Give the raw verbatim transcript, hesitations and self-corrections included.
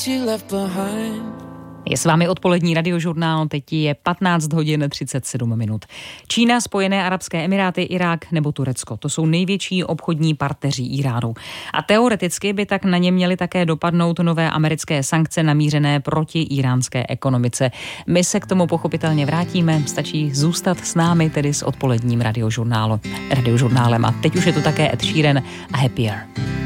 Je s vámi odpolední radiožurnál, teď je patnáct hodin třicet sedm minut. Čína, Spojené arabské emiráty, Irák nebo Turecko, to jsou největší obchodní partneři Íránu. A teoreticky by tak na ně měly také dopadnout nové americké sankce namířené proti íránské ekonomice. My se k tomu pochopitelně vrátíme, stačí zůstat s námi, tedy s odpoledním radiožurnálem. radiožurnálem. A teď už je to také Ed Sheeran a Happier.